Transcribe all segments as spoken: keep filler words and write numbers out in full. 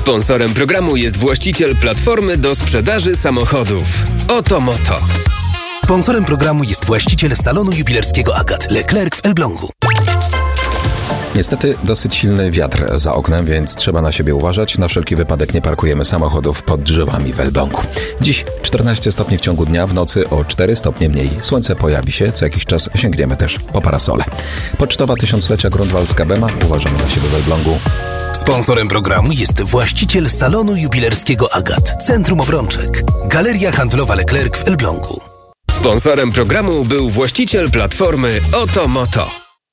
Sponsorem programu jest właściciel platformy do sprzedaży samochodów Otomoto. Sponsorem programu jest właściciel salonu jubilerskiego Agat Leclerc w Elblągu. Niestety dosyć silny wiatr za oknem, więc trzeba na siebie uważać. Na wszelki wypadek nie parkujemy samochodów pod drzewami w Elblągu. Dziś czternaście stopni w ciągu dnia, w nocy o cztery stopnie mniej. Słońce pojawi się, co jakiś czas sięgniemy też po parasole. Pocztowa tysiąclecia Grunwaldzka Bema. Uważamy na siebie w Elblągu. Sponsorem programu jest właściciel salonu jubilerskiego Agat, Centrum Obrączek, Galeria Handlowa Leclerc w Elblągu. Sponsorem programu był właściciel platformy Otomoto.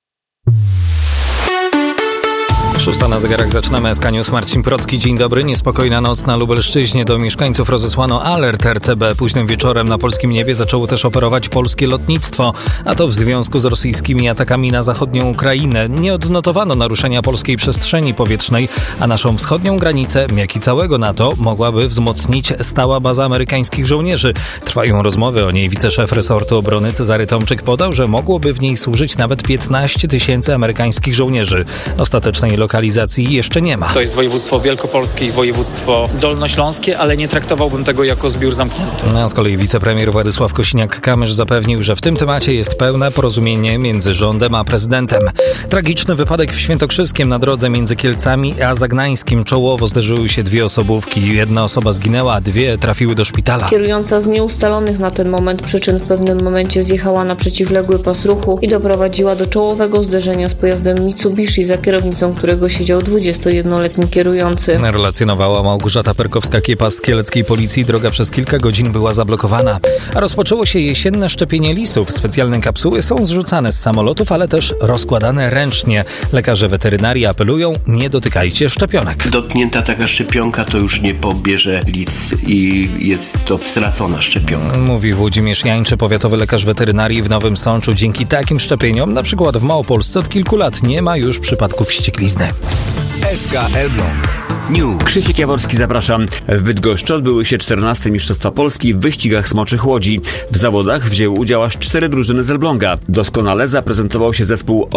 Szósta na zegarach, zaczynamy S K News. Marcin Procki, dzień dobry. Niespokojna noc na Lubelszczyźnie. Do mieszkańców rozesłano alert R C B. Późnym wieczorem na polskim niebie zaczęło też operować polskie lotnictwo, a to w związku z rosyjskimi atakami na zachodnią Ukrainę. Nie odnotowano naruszenia polskiej przestrzeni powietrznej, a naszą wschodnią granicę, jak i całego NATO, mogłaby wzmocnić stała baza amerykańskich żołnierzy. Trwają rozmowy o niej. Wiceszef resortu obrony Cezary Tomczyk podał, że mogłoby w niej służyć nawet piętnaście tysięcy amerykańskich żołnierzy. Ostatecznej lokalizacji jeszcze nie ma. To jest województwo wielkopolskie i województwo dolnośląskie, ale nie traktowałbym tego jako zbiór zamknięty. A z kolei wicepremier Władysław Kosiniak-Kamysz zapewnił, że w tym temacie jest pełne porozumienie między rządem a prezydentem. Tragiczny wypadek w Świętokrzyskiem na drodze między Kielcami a Zagnańskim. Czołowo zderzyły się dwie osobówki. Jedna osoba zginęła, a dwie trafiły do szpitala. Kierująca z nieustalonych na ten moment przyczyn w pewnym momencie zjechała na przeciwległy pas ruchu i doprowadziła do czołowego zderzenia z pojazdem Mitsubishi, za kierownicą którego siedział dwudziestojednoletni kierujący. Relacjonowała Małgorzata Perkowska-Kiepa z kieleckiej policji. Droga przez kilka godzin była zablokowana. A rozpoczęło się jesienne szczepienie lisów. Specjalne kapsuły są zrzucane z samolotów, ale też rozkładane ręcznie. Lekarze weterynarii apelują: nie dotykajcie szczepionek. Dotknięta taka szczepionka to już nie pobierze lis i jest to stracona szczepionka. Mówi Włodzimierz Jańczy, powiatowy lekarz weterynarii w Nowym Sączu. Dzięki takim szczepieniom, na przykład w Małopolsce, od kilku lat nie ma już przypadków wścieklizny. S K Elbląg News. Krzysiek Jaworski, zapraszam. W Bydgoszczy odbyły się czternaste Mistrzostwa Polski w wyścigach smoczych łodzi. W zawodach wzięły udział aż cztery drużyny z Elbląga. Doskonale zaprezentował się zespół